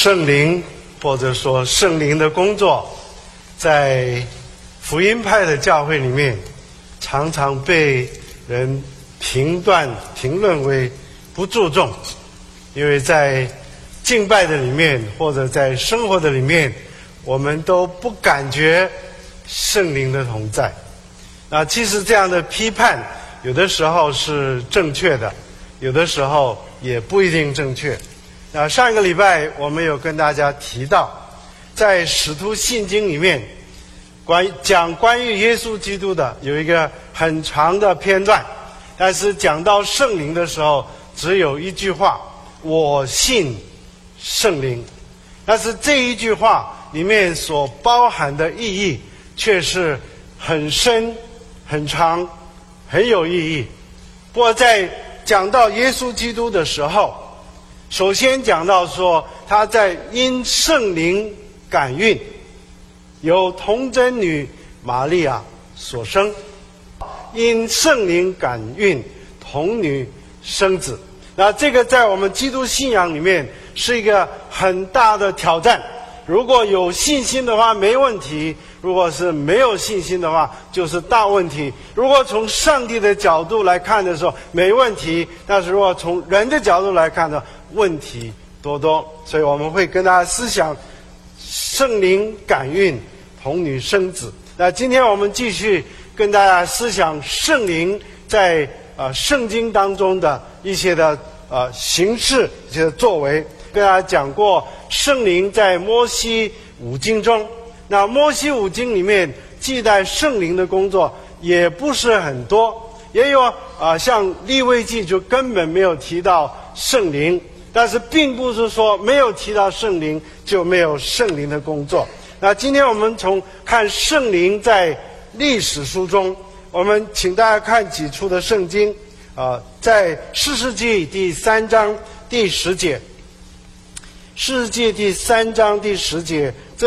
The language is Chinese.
圣灵或者说圣灵的工作，在福音派的教会里面，常常被人评论为不注重，因为在敬拜的里面或者在生活的里面，我们都不感觉圣灵的同在。其实这样的批判有的时候是正确的，有的时候也不一定正确。上一个礼拜我们有跟大家提到，在使徒信经里面讲关于耶稣基督的有一个很长的篇段，但是讲到圣灵的时候只有一句话：我信圣灵。但是这一句话里面所包含的意义却是很深很长很有意义。不过在讲到耶稣基督的时候，首先讲到说他在因圣灵感孕，由童贞女玛利亚所生，因圣灵感孕，童女生子。这个在我们基督信仰里面是一个很大的挑战。如果有信心的话没问题，如果是没有信心的话就是大问题。如果从上帝的角度来看的时候没问题，但是如果从人的角度来看的问题多多。所以我们会跟大家思想圣灵感孕，童女生子。今天我们继续跟大家思想圣灵在圣经当中的一些的形式，一些的作为。跟大家讲过圣灵在摩西五经中，摩西五经里面记载圣灵的工作也不是很多，也有像利未记就根本没有提到圣灵，但是并不是说没有提到圣灵就没有圣灵的工作。今天我们从看圣灵在历史书中，我们请大家看几处的圣经，在士师记第3章第10节，士师记第3章第10节。